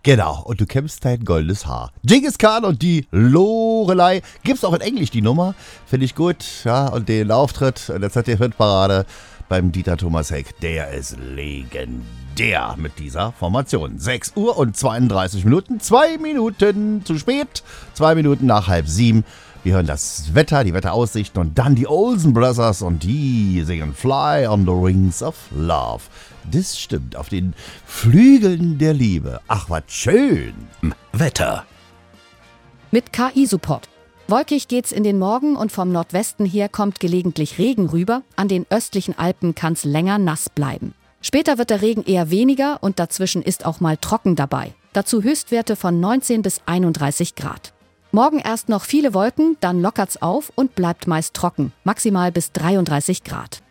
Genau, und du kämpfst dein goldenes Haar. Genghis Khan und die Lorelei. Gibt's auch in Englisch die Nummer. Finde ich gut. Ja, und den Auftritt in der ZDF-Hitparade beim Dieter Thomas Heck. Der ist legendär mit dieser Formation. 6 Uhr und 32 Minuten. 2 Minuten zu spät. 2 Minuten nach 6:30. Wir hören das Wetter, die Wetteraussichten und dann die Olsen Brothers und die singen Fly on the Wings of Love. Das stimmt, auf den Flügeln der Liebe. Ach, was schön. Wetter. Mit KI-Support. Wolkig geht's in den Morgen und vom Nordwesten her kommt gelegentlich Regen rüber. An den östlichen Alpen kann's länger nass bleiben. Später wird der Regen eher weniger und dazwischen ist auch mal trocken dabei. Dazu Höchstwerte von 19 bis 31 Grad. Morgen erst noch viele Wolken, dann lockert's auf und bleibt meist trocken, maximal bis 33 Grad.